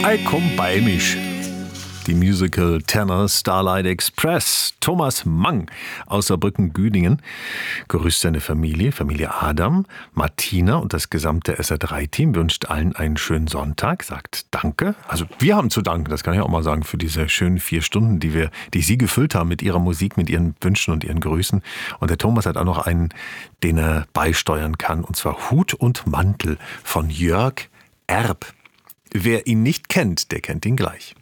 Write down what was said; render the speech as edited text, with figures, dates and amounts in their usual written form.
Ei, komm bei mich. Die Musical Tenor Starlight Express. Thomas Mang aus Saarbrücken-Güdingen grüßt seine Familie Adam, Martina und das gesamte SR3-Team, wünscht allen einen schönen Sonntag, sagt Danke. Also wir haben zu danken, das kann ich auch mal sagen, für diese schönen 4 Stunden, die Sie gefüllt haben mit Ihrer Musik, mit Ihren Wünschen und Ihren Grüßen. Und der Thomas hat auch noch einen, den er beisteuern kann, und zwar Hut und Mantel von Jörg Erb. Wer ihn nicht kennt, der kennt ihn gleich.